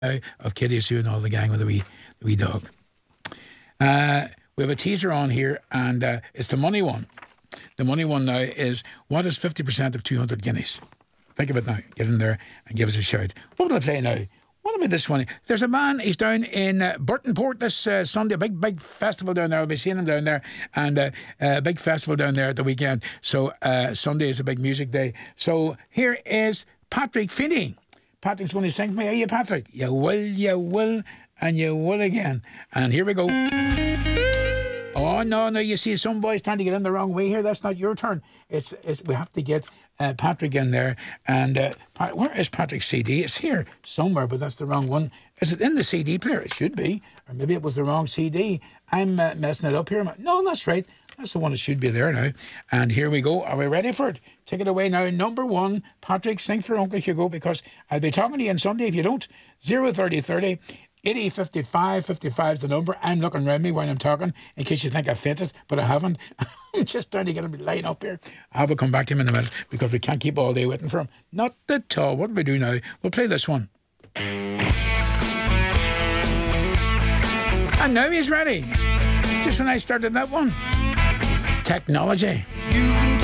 of Kitty Sue and all the gang with the wee dog. We have a teaser on here, and it's the money one. The money one now is, what is 50% of 200 guineas? Think of it now. Get in there and give us a shout. What will I play now? What about this one? There's a man, he's down in Burtonport this Sunday, a big festival down there. I'll be seeing him down there, and a big festival down there at the weekend. So Sunday is a big music day. So here is Patrick Finney. Patrick's going to sing for me. Are you, Patrick? You will, and you will again. And here we go. Oh, no, you see, some boys trying to get in the wrong way here. That's not your turn. It's we have to get Patrick in there. And where is Patrick's CD? It's here somewhere, but that's the wrong one. Is it in the CD player? It should be. Or maybe it was the wrong CD. I'm messing it up here. No, that's right. That's the one that should be there now. And here we go. Are we ready for it? Take it away now. Number one, Patrick, sing for Uncle Hugo, because I'll be talking to you on Sunday if you don't. 03030 80 55 55 is the number. I'm looking around me while I'm talking in case you think I fainted, but I haven't. I'm just trying to get him line up here. I will come back to him in a minute because we can't keep all day waiting for him. Not at all. What do we do now? We'll play this one. And now he's ready. Just when I started that one. Technology. You